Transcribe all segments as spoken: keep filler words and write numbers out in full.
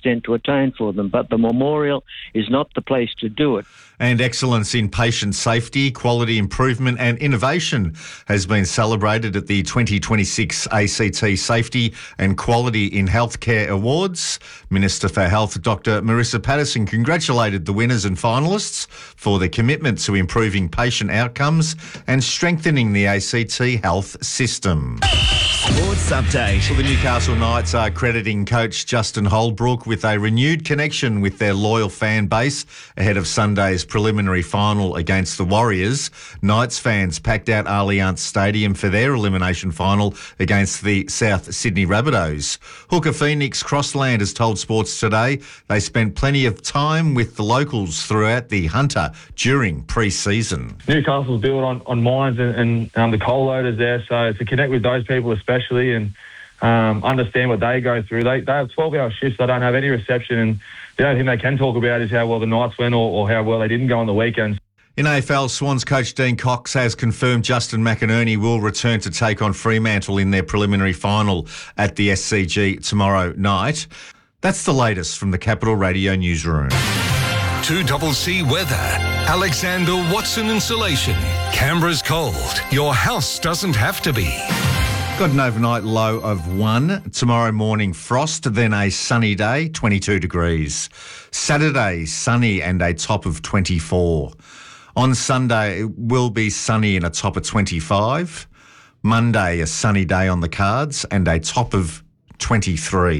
extent to atone for them. But the memorial is not the place to do it. And excellence in patient safety, quality improvement and innovation has been celebrated at the twenty twenty-six A C T Safety and Quality in Healthcare Awards. Minister for Health, Doctor Marissa Patterson, congratulated the winners and finalists for their commitment to improving patient outcomes and strengthening the A C T health system. Sports update. Well, the Newcastle Knights are crediting coach Justin Holbrook with a renewed connection with their loyal fan base ahead of Sunday's preliminary final against the Warriors. Knights fans packed out Allianz Stadium for their elimination final against the South Sydney Rabbitohs. Hooker Phoenix Crossland has told Sports Today they spent plenty of time with the locals throughout the Hunter during pre-season. Newcastle's built on, on mines and, and um, the coal loaders there, so to connect with those people especially and um, understand what they go through. They, they have twelve-hour shifts. They don't have any reception, and the only thing they can talk about is how well the Knights went or, or how well they didn't go on the weekends. In A F L, Swans coach Dean Cox has confirmed Justin McInerney will return to take on Fremantle in their preliminary final at the S C G tomorrow night. That's the latest from the Capital Radio newsroom. two C weather. Alexander Watson Insulation. Canberra's cold. Your house doesn't have to be. Got an overnight low of one. Tomorrow morning, frost, then a sunny day, twenty-two degrees. Saturday, sunny and a top of twenty-four. On Sunday, it will be sunny and a top of twenty-five. Monday, a sunny day on the cards and a top of twenty-three.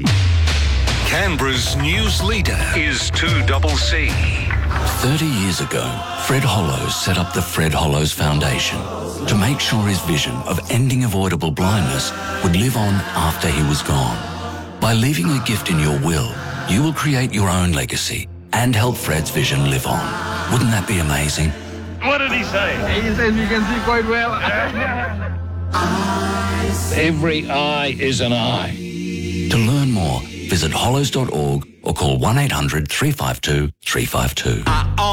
Canberra's news leader is two C. thirty years ago, Fred Hollows set up the Fred Hollows Foundation to make sure his vision of ending avoidable blindness would live on after he was gone. By leaving a gift in your will, you will create your own legacy and help Fred's vision live on. Wouldn't that be amazing? What did he say? He says you can see quite well. Every eye is an eye. To learn more, visit hollows dot org or call one eight hundred three five two three five two.